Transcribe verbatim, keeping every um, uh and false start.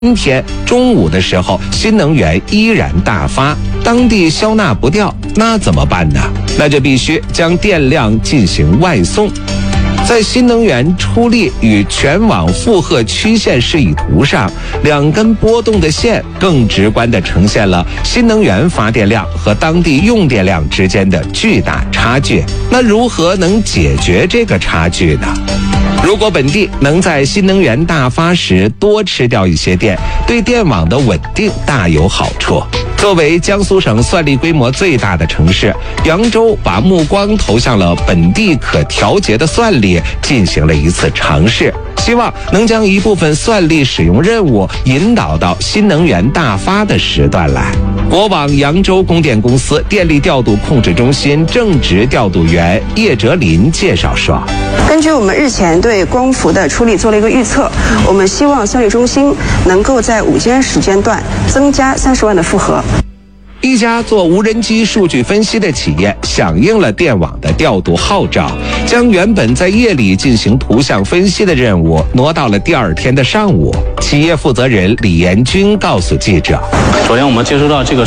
今天中午的时候，新能源依然大发，当地消纳不掉，那怎么办呢？那就必须将电量进行外送。在新能源出力与全网负荷曲线示意图上，两根波动的线更直观地呈现了新能源发电量和当地用电量之间的巨大差距。那如何能解决这个差距呢？如果本地能在新能源大发时多吃掉一些电，对电网的稳定大有好处。作为江苏省算力规模最大的城市，扬州把目光投向了本地可调节的算力，进行了一次尝试，希望能将一部分算力使用任务引导到新能源大发的时段来。国网扬州供电公司电力调度控制中心正值调度员叶哲林介绍说， 根据我们日前对光伏的出力做了一个预测，我们希望算力中心能够在午间时间段增加三十万的负荷。 一家做无人机数据分析的企业响应了电网的调度号召，将原本在夜里进行图像分析的任务挪到了第二天的上午。企业负责人李延军告诉记者， 昨天我们接收到这个